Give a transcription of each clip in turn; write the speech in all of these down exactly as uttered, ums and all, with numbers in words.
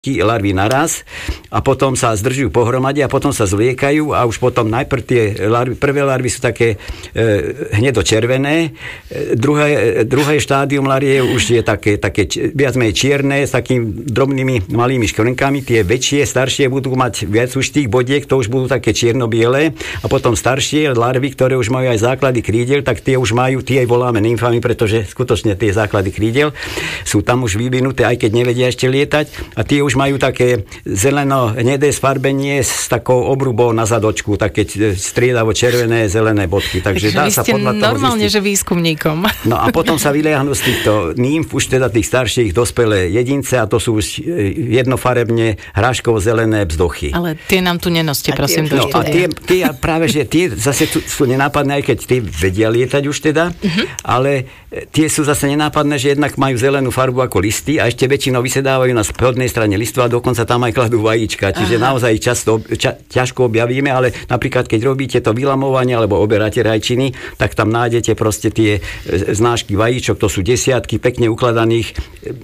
larvy naraz a potom sa zdržujú pohromade a potom sa zliekajú a už potom najprv tie larvy, prvé larvy sú také e, hnedo-červené, e, druhé, druhé štádium larie už je také, také viac menej čierne s takými drobnými malými škvrnkami, tie väčšie, staršie budú mať viac už tých bodiek, to už budú také čierno-biele a potom staršie larvy, ktoré už majú aj základy krídel, tak tie už majú, tie aj voláme nymfami, pretože skutočne tie základy krídel sú tam už vyvinuté, aj keď nevedia ešte lietať a tie už majú také zeleno-hnedé sfarbenie s takou obrubou na zadočku, také striedavo červené, zelené bodky. Takže, Takže dá sa podľa toho normálne, zistiť. Že výskumníkom. No a potom sa vyliahnu z týchto nymf, už teda tých starších dospelé jedince a to sú už jednofarebne hráškovo-zelené bzdochy. Ale tie nám tu nenoste, prosím. No a tie, tie práve, že tie zase sú nenápadné, aj keď tie vedia lietať už teda, uh-huh. ale tie sú zase nenápadné, že jednak majú zelenú farbu ako listy a ešte väčšinou vysedávajú na spodnej strane listu a dokonca tam aj kladú vajíčka, čiže Aha. naozaj často, ča, ťažko objavíme, ale napríklad keď robíte to vylamovanie alebo oberáte rajčiny, tak tam nájdete proste tie znášky vajíčok, to sú desiatky pekne ukladaných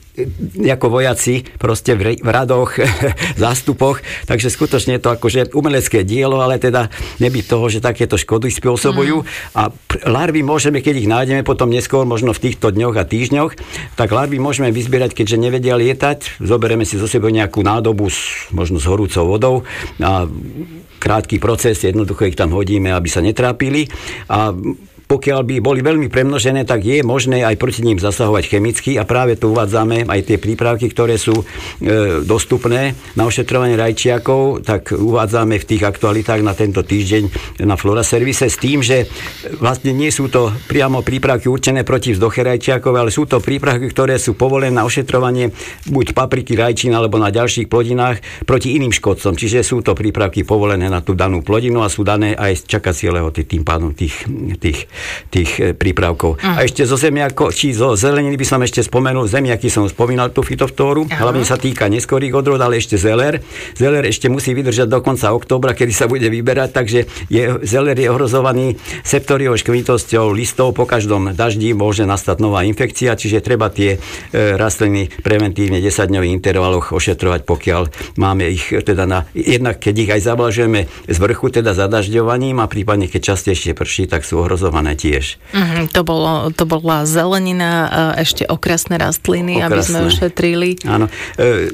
ako vojaci proste v, v radoch, zástupoch, takže skutočne je to akože umelecké dielo, ale teda nebyť toho, že takéto škody spôsobujú mm. a larvy môžeme, keď ich nájdeme potom neskôr, možno v týchto dňoch a týždňoch, tak larvy môžeme vyzbierať, keďže nevedia lietať, zoberieme si zo sebou nejakú nádobu s, možno s horúcou vodou a krátky proces, jednoducho ich tam hodíme, aby sa netrápili a pokiaľ by boli veľmi premnožené, tak je možné aj proti ním zasahovať chemicky a práve tu uvádzame aj tie prípravky, ktoré sú e, dostupné na ošetrovanie rajčiakov, tak uvádzame v tých aktualitách na tento týždeň na Flora Service s tým, že vlastne nie sú to priamo prípravky určené proti vzdoche rajčiakov, ale sú to prípravky, ktoré sú povolené na ošetrovanie buď papriky, rajčín alebo na ďalších plodinách proti iným škodcom. Čiže sú to prípravky povolené na tú danú plodinu a sú dané aj z čakacie lehoty tým pádom tých, tých tých prípravkov. Uh. A ešte zo zemiako, či zo zeleniny by som ešte spomenul, zemiaky som spomínal tú fytoftóru, uh. hlavne sa týka neskorých odrôd, ale ešte zeler. Zeler ešte musí vydržať do konca októbra, kedy sa bude vyberať, takže je, zeler je ohrozovaný septoriovou škvitosťou listov, po každom daždi môže nastať nová infekcia, čiže treba tie e, rastliny preventívne desaťdňových intervaloch ošetrovať, pokiaľ máme ich teda na, jednak keď ich aj zavlažujeme z vrchu, teda zadažďovaním a prípadne keď častejšie prší, tak sú ohrozované tiež. Mm, to, bolo, to bola zelenina, ešte okrasné rastliny, okrasné. Aby sme ušetrili. Áno. E,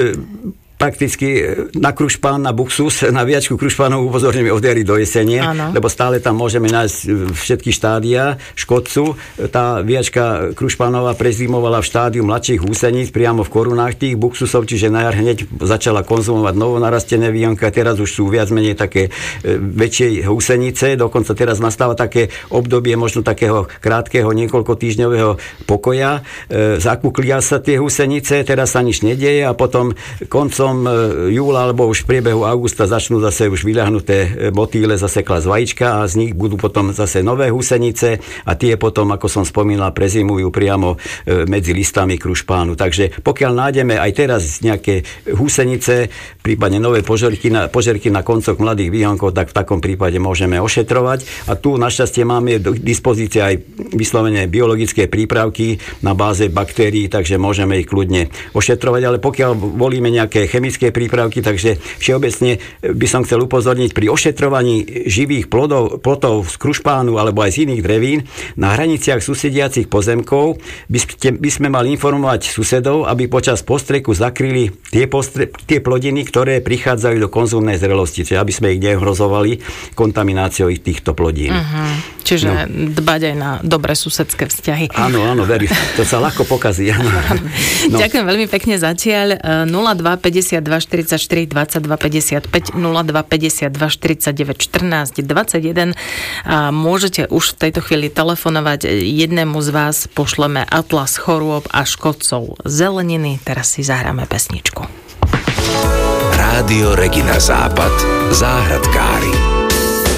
e, prakticky na krušpán, na buksus, na viačku krušpánov upozorňujeme od jary do jesene, ano. Lebo stále tam môžeme nájsť všetky štádia škodcu. Tá viačka krušpánová prezimovala v štádiu mladších húseníc priamo v korunách tých buksusov, čiže na jar hneď začala konzumovať novonarastené výjonka, teraz už sú viac menej také väčšie húsenice, dokonca teraz nastáva také obdobie možno takého krátkeho niekoľko týždňového pokoja. E, zakuklia sa tie húsenice, teraz sa nič nedieje a potom koncom júla alebo už v priebehu augusta začnú zase už vyľahnuté motýle zase klásť vajíčka a z nich budú potom zase nové húsenice a tie potom, ako som spomínal, prezimujú priamo medzi listami krušpánu. Takže pokiaľ nájdeme aj teraz nejaké húsenice, prípadne nové požerky na, požerky na koncoch mladých výhonkov, tak v takom prípade môžeme ošetrovať. A tu našťastie máme k dispozícii aj vyslovene biologické prípravky na báze baktérií, takže môžeme ich kľudne ošetrovať, ale pokiaľ volíme nejaké chemické prípravky, takže všeobecne by som chcel upozorniť pri ošetrovaní živých plodov, plotov z krušpánu alebo aj z iných drevín na hraniciach susediacich pozemkov by, ste, by sme mali informovať susedov, aby počas postreku zakryli tie, postre, tie plodiny, ktoré prichádzajú do konzumnej zrelosti, čiže aby sme ich neohrozovali kontamináciou ich týchto plodín. Uh-huh. Čiže no. dbať aj na dobré susedské vzťahy. Áno, áno, verím. To sa ľahko pokazí. Áno. No. Ďakujem veľmi pekne zatiaľ. nula dva päťdesiatdva štyridsaťštyri dvadsaťdva päťdesiatpäť, nula dva päťdesiatdva štyridsaťdeväť štrnásť dvadsaťjeden. A môžete už v tejto chvíli telefonovať. Jednému z vás pošleme atlas chorôb a škodcov zeleniny. Teraz si zahráme pesničku. Rádio Regina Západ, záhradkári.